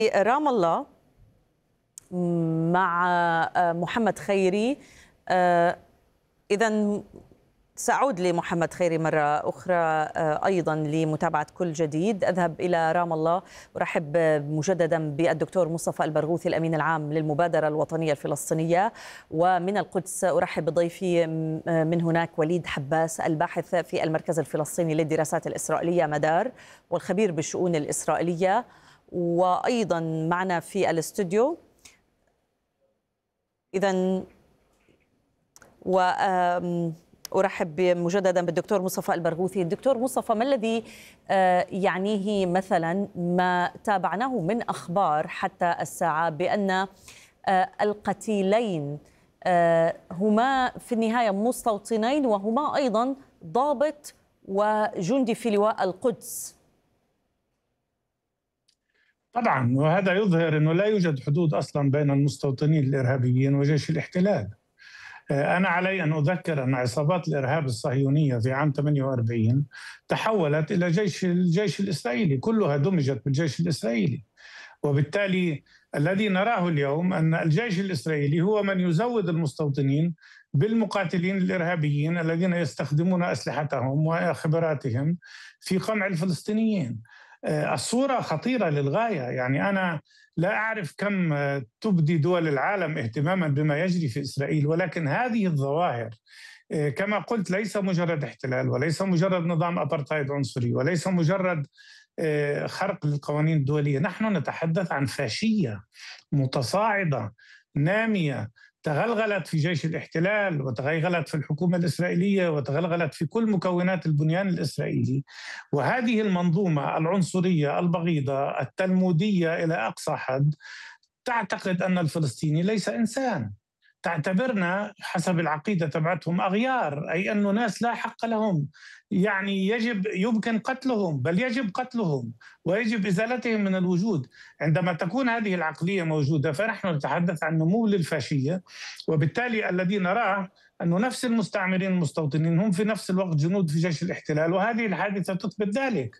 رام الله مع محمد خيري. إذن سأعود لمحمد خيري مرة أخرى أيضا لمتابعة كل جديد. أذهب إلى رام الله، أرحب مجددا بالدكتور مصطفى البرغوثي الأمين العام للمبادرة الوطنية الفلسطينية، ومن القدس أرحب بضيفي من هناك وليد حباس الباحث في المركز الفلسطيني للدراسات الإسرائيلية مدار والخبير بالشؤون الإسرائيلية، وأيضا معنا في الاستوديو إذن أرحب مجددا بالدكتور مصطفى البرغوثي. الدكتور مصطفى، ما الذي يعنيه مثلا ما تابعناه من أخبار حتى الساعة بأن القتيلين هما في النهاية مستوطنين وهما أيضا ضابط وجندي في لواء القدس؟ طبعا، وهذا يظهر أنه لا يوجد حدود أصلا بين المستوطنين الإرهابيين وجيش الاحتلال. أنا علي أن أذكر أن عصابات الإرهاب الصهيونية في عام 48 تحولت إلى الجيش الإسرائيلي، كلها دمجت بالجيش الإسرائيلي. وبالتالي الذي نراه اليوم أن الجيش الإسرائيلي هو من يزود المستوطنين بالمقاتلين الإرهابيين الذين يستخدمون أسلحتهم وخبراتهم في قمع الفلسطينيين. الصورة خطيرة للغاية، يعني أنا لا أعرف كم تبدي دول العالم اهتماما بما يجري في إسرائيل، ولكن هذه الظواهر كما قلت ليس مجرد احتلال، وليس مجرد نظام أبرتايد عنصري، وليس مجرد خرق للقوانين الدولية. نحن نتحدث عن فاشية متصاعدة نامية تغلغلت في جيش الاحتلال، وتغلغلت في الحكومة الإسرائيلية، وتغلغلت في كل مكونات البنيان الإسرائيلي. وهذه المنظومة العنصرية البغيضة التلمودية إلى أقصى حد تعتقد أن الفلسطيني ليس إنسان، تعتبرنا حسب العقيدة تبعتهم أغيار، أي أنه ناس لا حق لهم، يعني يمكن قتلهم، بل يجب قتلهم ويجب إزالتهم من الوجود. عندما تكون هذه العقلية موجودة فنحن نتحدث عن نمو للفاشية، وبالتالي الذي نراه أنه نفس المستعمرين المستوطنين هم في نفس الوقت جنود في جيش الاحتلال، وهذه الحادثة تثبت ذلك.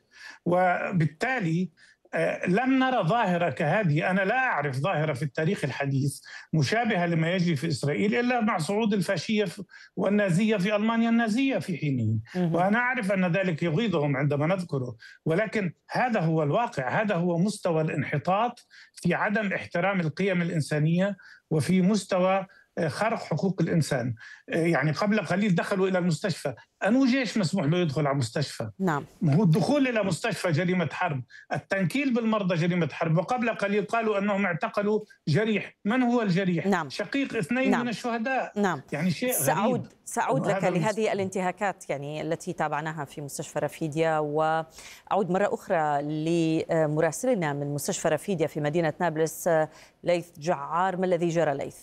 وبالتالي لم نرى ظاهرة كهذه، أنا لا أعرف ظاهرة في التاريخ الحديث مشابهة لما يجري في إسرائيل إلا مع صعود الفاشية والنازية في ألمانيا النازية في حينه، وأنا أعرف أن ذلك يغيظهم عندما نذكره، ولكن هذا هو الواقع، هذا هو مستوى الانحطاط في عدم احترام القيم الإنسانية وفي مستوى خرق حقوق الإنسان. يعني قبل قليل دخلوا إلى المستشفى، أنو جيش مسموح له يدخل على مستشفى؟ نعم. هو الدخول إلى مستشفى جريمة حرب، التنكيل بالمرضى جريمة حرب، وقبل قليل قالوا أنهم اعتقلوا جريح. من هو الجريح؟ نعم. شقيق اثنين من الشهداء. نعم. يعني شيء غريب. سأعود لك لهذه الانتهاكات يعني التي تابعناها في مستشفى رفيديا، وأعود مرة أخرى لمراسلنا من مستشفى رفيديا في مدينة نابلس ليث جعار. ما الذي جرى ليث؟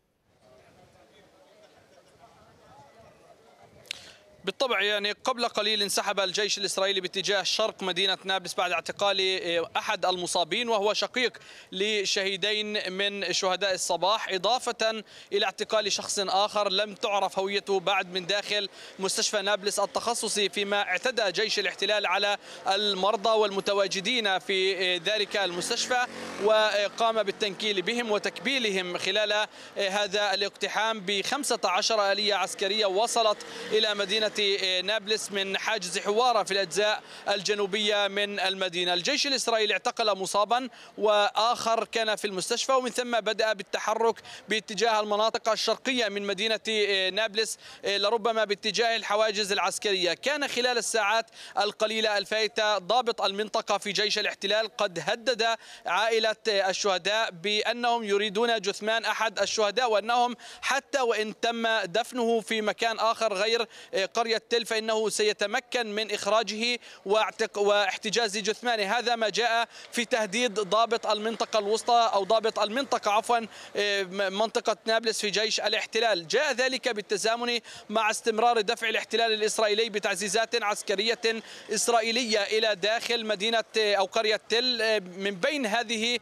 بالطبع يعني قبل قليل انسحب الجيش الإسرائيلي باتجاه شرق مدينة نابلس بعد اعتقال أحد المصابين وهو شقيق لشهيدين من شهداء الصباح، إضافة إلى اعتقال شخص آخر لم تعرف هويته بعد من داخل مستشفى نابلس التخصصي، فيما اعتدى جيش الاحتلال على المرضى والمتواجدين في ذلك المستشفى وقام بالتنكيل بهم وتكبيلهم خلال هذا الاقتحام ب15 آلية عسكرية وصلت إلى مدينة نابلس من حاجز حوارة في الأجزاء الجنوبية من المدينة. الجيش الإسرائيلي اعتقل مصابا وآخر كان في المستشفى، ومن ثم بدأ بالتحرك باتجاه المناطق الشرقية من مدينة نابلس، لربما باتجاه الحواجز العسكرية. كان خلال الساعات القليلة الفائتة ضابط المنطقة في جيش الاحتلال قد هدد عائلة الشهداء بأنهم يريدون جثمان أحد الشهداء، وأنهم حتى وإن تم دفنه في مكان آخر غير قرية تل فإنه سيتمكن من إخراجه واحتجاز جثمانه. هذا ما جاء في تهديد ضابط المنطقة الوسطى أو ضابط المنطقة عفوا منطقة نابلس في جيش الاحتلال. جاء ذلك بالتزامن مع استمرار دفع الاحتلال الإسرائيلي بتعزيزات عسكرية إسرائيلية إلى داخل مدينة أو قرية تل. من بين هذه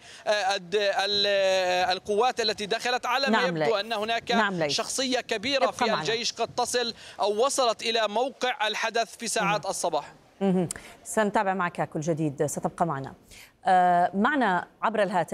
القوات التي دخلت على ما يبدو أن هناك شخصية كبيرة في الجيش قد تصل أو وصلت إلى موقع الحدث في ساعات الصباح. سنتابع معك كل جديد، ستبقى معنا. معنا عبر الهاتف